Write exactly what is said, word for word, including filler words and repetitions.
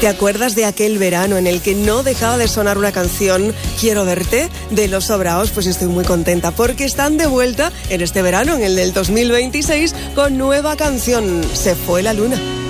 ¿Te acuerdas de aquel verano en el que no dejaba de sonar una canción, Quiero verte, de Los Sobraos? Pues estoy muy contenta porque están de vuelta en este verano, en el del dos mil veintiséis, con nueva canción, Se fue la luna.